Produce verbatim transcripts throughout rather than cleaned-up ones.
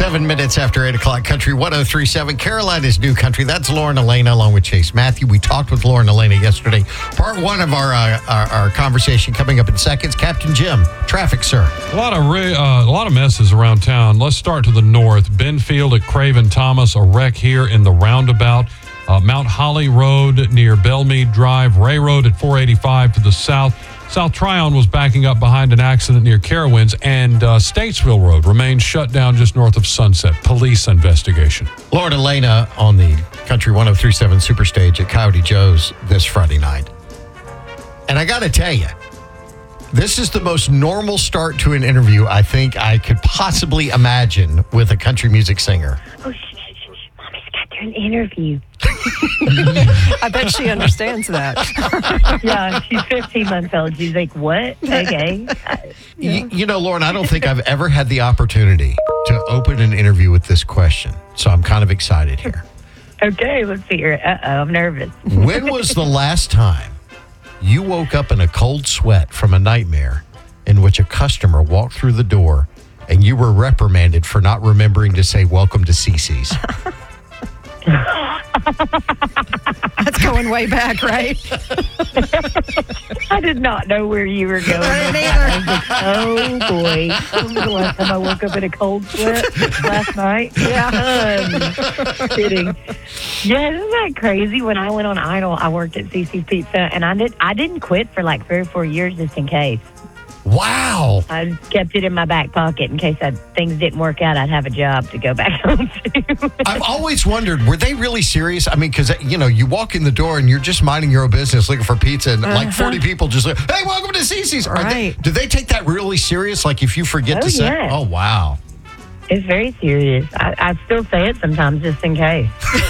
Seven minutes after eight o'clock, Country one oh three point seven, Carolina's New Country. That's Lauren Elena along with Chase Matthew. We talked with Lauren Elena yesterday. Part one of our, uh, our our conversation coming up in seconds. Captain Jim, traffic, sir. A lot of re- uh, a lot of messes around town. Let's start to the north. Benfield at Craven Thomas, a wreck here in the roundabout. Uh, Mount Holly Road near Belmead Drive. Ray Road at four eighty-five to the south. South Tryon was backing up behind an accident near Carowinds, and uh, Statesville Road remains shut down just north of Sunset. Police investigation. Lauren Elena on the Country one oh three point seven Superstage at Coyote Joe's this Friday night. And I got to tell you, this is the most normal start to an interview I think I could possibly imagine with a country music singer. Oh, shh, shh, shh, shh. Mommy's got to an interview. I bet she understands that. Yeah, she's fifteen months old. She's like, what? Okay. Uh, you, you know, Lauren, I don't think I've ever had the opportunity to open an interview with this question. So I'm kind of excited here. Okay, let's see here. Uh-oh, I'm nervous. When was the last time you woke up in a cold sweat from a nightmare in which a customer walked through the door and you were reprimanded for not remembering to say welcome to Cece's? That's going way back, right? I did not know where you were going. I didn't I was like, oh, boy. When was the last time I woke up in a cold sweat? Last night? Yeah. Um, kidding. Yeah, isn't that crazy? When I went on Idol, I worked at Cece's Pizza, and I, did, I didn't quit for like three or four years just in case. Wow. I kept it in my back pocket in case I, things didn't work out. I'd have a job to go back home to. I've always wondered, were they really serious? I mean, because, you know, you walk in the door and you're just minding your own business looking for pizza, and uh-huh. like forty people just like, hey, welcome to Cece's. Are right. they, do they take that really serious? Like if you forget oh, to say, yes. oh, wow. It's very serious. I, I still say it sometimes just in case.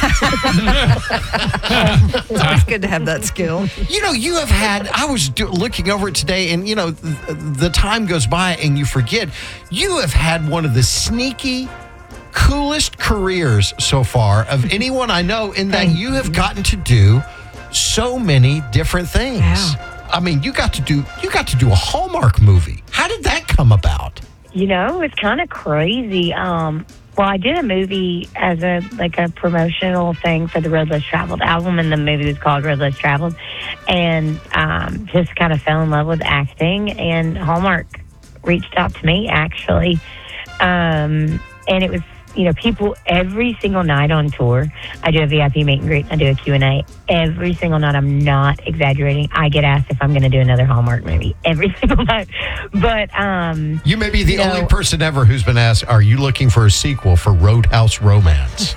It's always good to have that skill. You know, you have had, I was do, looking over it today, and, you know, the, the time goes by and you forget. You have had one of the sneaky, coolest careers so far of anyone I know, in that you have gotten to do so many different things. Yeah. I mean, you got to do, you got to do a Hallmark movie. How did that come about? You know, it's kind of crazy. Um, well, I did a movie as a like a promotional thing for the Road Less Traveled album, and the movie was called Road Less Traveled, and um, just kind of fell in love with acting. And Hallmark reached out to me actually, um, and it was you know people every single night on tour. I do a V I P meet and greet. I do a Q and A every single night. I'm not exaggerating. I get asked if I'm going to do another Hallmark movie every single night. But um, you may be the you know, only person ever who's been asked, are you looking for a sequel for Roadhouse Romance?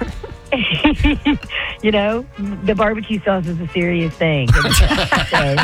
You know, the barbecue sauce is a serious thing. So,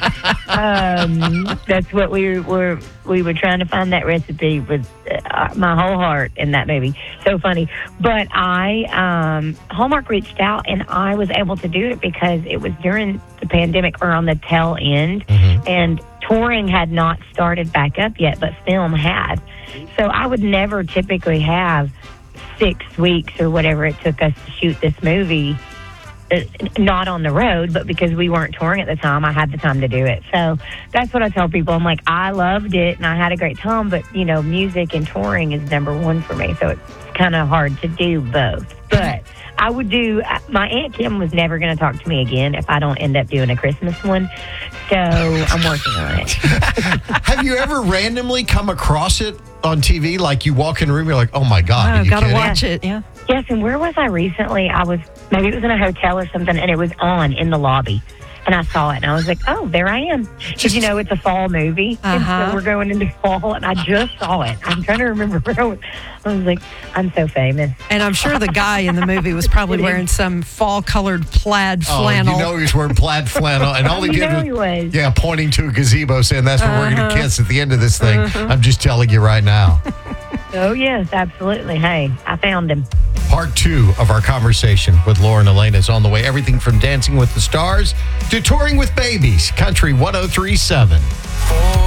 um, that's what we were we were trying to find that recipe with uh, my whole heart in that movie. So funny. But I um, Hallmark reached out, and I was able to do it because it was during the pandemic or on the tail end, mm-hmm. and touring had not started back up yet, but film had. So I would never typically have six weeks or whatever it took us to shoot this movie, uh, not on the road, but because we weren't touring at the time, I had the time to do it. So that's what I tell people. I'm like, I loved it and I had a great time, but, you know, music and touring is number one for me. So it's kind of hard to do both. But I would do, my Aunt Kim was never going to talk to me again if I don't end up doing a Christmas one. So I'm working on it. Have you ever randomly come across it on T V? Like you walk in a room, you're like, oh my God, oh, are you gotta kidding? watch it, yeah. Yes, and where was I recently? I was, maybe it was in a hotel or something, and it was on in the lobby. And I saw it, and I was like, oh, there I am. Because, you know, it's a fall movie. Uh-huh. And so we're going into fall, and I just saw it. I'm trying to remember where I was. I was like, I'm so famous. And I'm sure the guy in the movie was probably wearing some fall-colored plaid flannel. Oh, you know he was wearing plaid flannel. And all he You did know was, he was. yeah, pointing to a gazebo saying, that's where Uh-huh. we're going to kiss at the end of this thing. Uh-huh. I'm just telling you right now. Oh, yes, absolutely. Hey, I found him. Part two of our conversation with Lauren Elena is on the way. Everything from Dancing with the Stars to touring with babies. Country one oh three point seven.